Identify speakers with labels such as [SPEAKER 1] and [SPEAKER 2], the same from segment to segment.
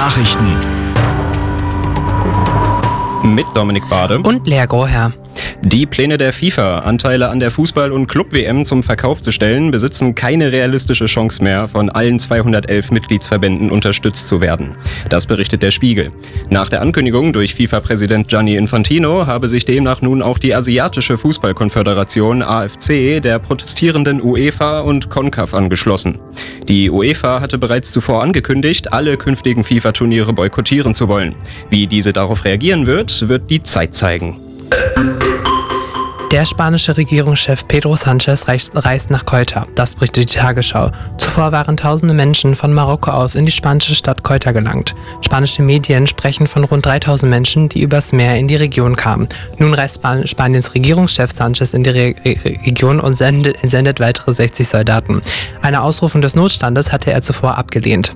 [SPEAKER 1] Nachrichten.
[SPEAKER 2] Mit Dominik Bade
[SPEAKER 3] und Lea Groher.
[SPEAKER 2] Die Pläne der FIFA, Anteile an der Fußball- und Club-WM zum Verkauf zu stellen, besitzen keine realistische Chance mehr, von allen 211 Mitgliedsverbänden unterstützt zu werden. Das berichtet der Spiegel. Nach der Ankündigung durch FIFA-Präsident Gianni Infantino habe sich demnach nun auch die Asiatische Fußballkonföderation AFC der protestierenden UEFA und CONCACAF angeschlossen. Die UEFA hatte bereits zuvor angekündigt, alle künftigen FIFA-Turniere boykottieren zu wollen. Wie diese darauf reagieren wird die Zeit zeigen.
[SPEAKER 3] Der spanische Regierungschef Pedro Sánchez reist nach Ceuta. Das berichtet die Tagesschau. Zuvor waren tausende Menschen von Marokko aus in die spanische Stadt Ceuta gelangt. Spanische Medien sprechen von rund 3000 Menschen, die übers Meer in die Region kamen. Nun reist Spaniens Regierungschef Sánchez in die Region und sendet weitere 60 Soldaten. Eine Ausrufung des Notstandes hatte er zuvor abgelehnt.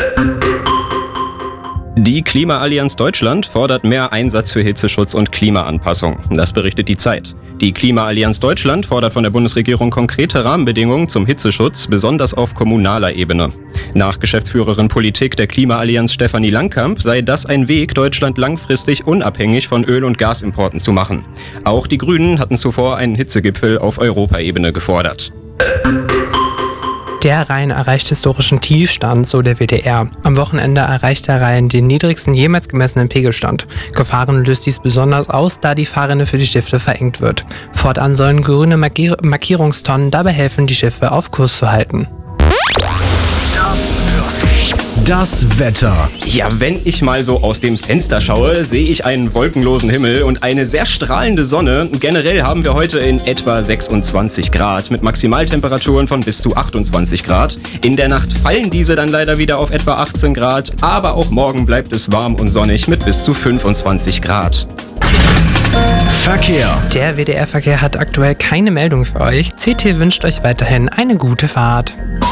[SPEAKER 2] Die Klimaallianz Deutschland fordert mehr Einsatz für Hitzeschutz und Klimaanpassung. Das berichtet die Zeit. Die Klimaallianz Deutschland fordert von der Bundesregierung konkrete Rahmenbedingungen zum Hitzeschutz, besonders auf kommunaler Ebene. Nach Geschäftsführerin Politik der Klimaallianz Stefanie Langkamp sei das ein Weg, Deutschland langfristig unabhängig von Öl- und Gasimporten zu machen. Auch die Grünen hatten zuvor einen Hitzegipfel auf Europaebene gefordert.
[SPEAKER 3] Der Rhein erreicht historischen Tiefstand, so der WDR. Am Wochenende erreicht der Rhein den niedrigsten jemals gemessenen Pegelstand. Gefahren löst dies besonders aus, da die Fahrrinne für die Schiffe verengt wird. Fortan sollen grüne Markierungstonnen dabei helfen, die Schiffe auf Kurs zu halten.
[SPEAKER 1] Das Wetter.
[SPEAKER 2] Ja, wenn ich mal so aus dem Fenster schaue, sehe ich einen wolkenlosen Himmel und eine sehr strahlende Sonne. Generell haben wir heute in etwa 26 Grad mit Maximaltemperaturen von bis zu 28 Grad. In der Nacht fallen diese dann leider wieder auf etwa 18 Grad, aber auch morgen bleibt es warm und sonnig mit bis zu 25 Grad.
[SPEAKER 1] Verkehr.
[SPEAKER 3] Der WDR-Verkehr hat aktuell keine Meldung für euch. CT wünscht euch weiterhin eine gute Fahrt.